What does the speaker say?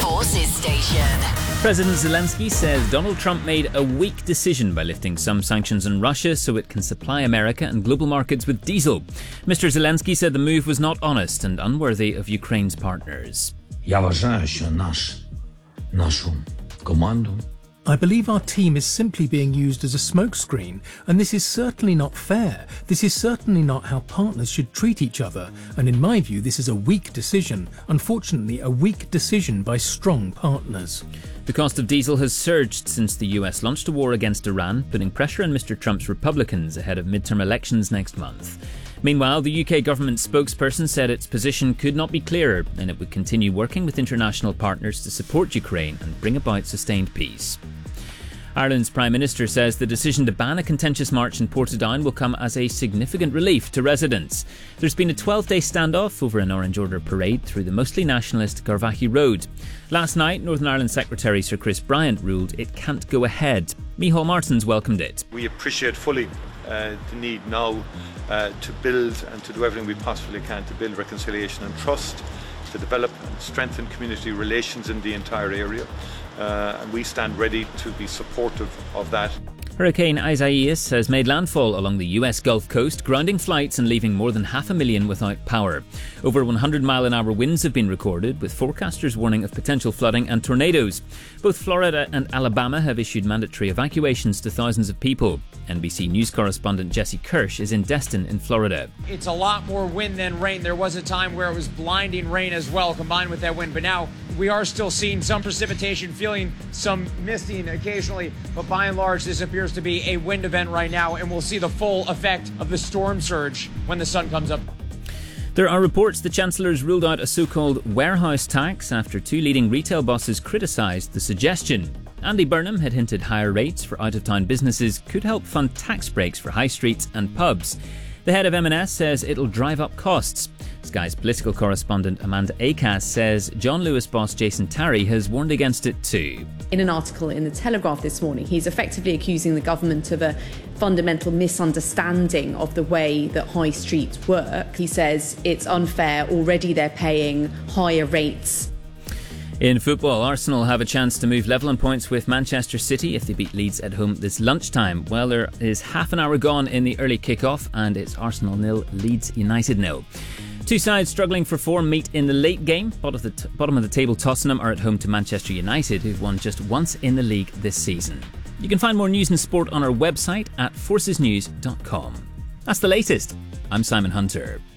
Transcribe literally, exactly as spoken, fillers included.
Forces Station. President Zelensky says Donald Trump made a weak decision by lifting some sanctions on Russia so it can supply America and global markets with diesel. Mister Zelensky said the move was not honest and unworthy of Ukraine's partners. Я вважаю, що наш, нашу команду I believe our team is simply being used as a smokescreen, and this is certainly not fair. This is certainly not how partners should treat each other, and in my view this is a weak decision, unfortunately a weak decision by strong partners. The cost of diesel has surged since the U S launched a war against Iran, putting pressure on Mister Trump's Republicans ahead of midterm elections next month. Meanwhile, the U K government spokesperson said its position could not be clearer and it would continue working with international partners to support Ukraine and bring about sustained peace. Ireland's Prime Minister says the decision to ban a contentious march in Portadown will come as a significant relief to residents. There's been a twelve-day standoff over an Orange Order parade through the mostly nationalist Garvaghy Road. Last night, Northern Ireland Secretary Sir Chris Bryant ruled it can't go ahead. Micheál Martins welcomed it. We appreciate fully uh, the need now uh, to build and to do everything we possibly can to build reconciliation and trust, to develop and strengthen community relations in the entire area. Uh, and we stand ready to be supportive of that. Hurricane Isaias has made landfall along the U S Gulf Coast, grounding flights and leaving more than half a million without power. Over one hundred mile an hour winds have been recorded, with forecasters warning of potential flooding and tornadoes. Both Florida and Alabama have issued mandatory evacuations to thousands of people. N B C News correspondent Jesse Kirsch is in Destin in Florida. It's a lot more wind than rain. There was a time where it was blinding rain as well, combined with that wind, but now we are still seeing some precipitation, feeling some misting occasionally, but by and large this appears to be a wind event right now, and we'll see the full effect of the storm surge when the sun comes up. There are reports the Chancellor has ruled out a so-called warehouse tax after two leading retail bosses criticised the suggestion. Andy Burnham had hinted higher rates for out-of-town businesses could help fund tax breaks for high streets and pubs. The head of M and S says it'll drive up costs. Sky's political correspondent Amanda Acas says John Lewis boss Jason Tarry has warned against it too. In an article in The Telegraph this morning, he's effectively accusing the government of a fundamental misunderstanding of the way that high streets work. He says it's unfair. Already they're paying higher rates. In football, Arsenal have a chance to move level on points with Manchester City if they beat Leeds at home this lunchtime. Well, there is half an hour gone in the early kick-off and it's Arsenal nil, Leeds United nil. Two sides struggling for form meet in the late game. Bottom of the, t- bottom of the table Tottenham are at home to Manchester United, who've won just once in the league this season. You can find more news and sport on our website at forces news dot com. That's the latest. I'm Simon Hunter.